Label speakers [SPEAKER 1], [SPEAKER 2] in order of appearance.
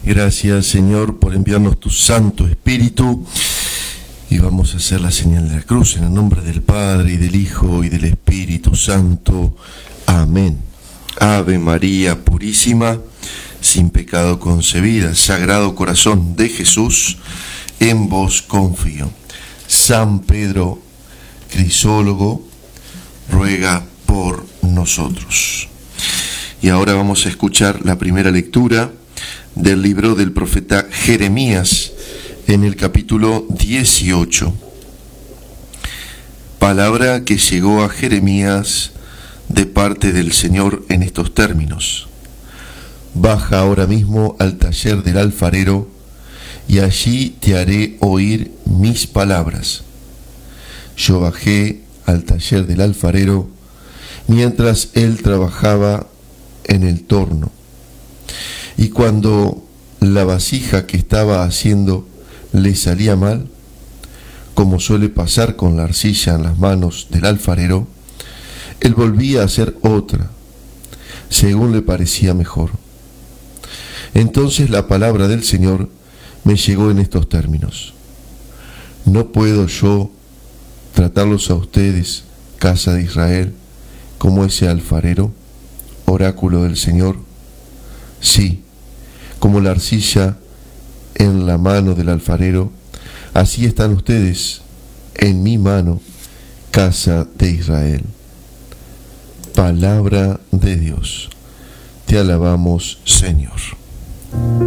[SPEAKER 1] Gracias, Señor, por enviarnos tu Santo Espíritu. Y vamos a hacer la señal de la cruz en el nombre del Padre, y del Hijo, y del Espíritu Santo. Amén. Ave María Purísima, sin pecado concebida, Sagrado Corazón de Jesús, en vos confío. San Pedro Crisólogo, ruega por nosotros. Y ahora vamos a escuchar la primera lectura del libro del profeta Jeremías, en el capítulo 18. Palabra que llegó a Jeremías de parte del Señor en estos términos: baja ahora mismo al taller del alfarero, y allí te haré oír mis palabras. Yo bajé al taller del alfarero mientras él trabajaba en el torno, y cuando la vasija que estaba haciendo le salía mal, como suele pasar con la arcilla en las manos del alfarero, él volvía a hacer otra, según le parecía mejor. Entonces la palabra del Señor me llegó en estos términos: ¿no puedo yo tratarlos a ustedes, casa de Israel, como ese alfarero, oráculo del Señor? Sí, como la arcilla en la mano del alfarero, así están ustedes en mi mano, casa de Israel. Palabra de Dios. Te alabamos, Señor.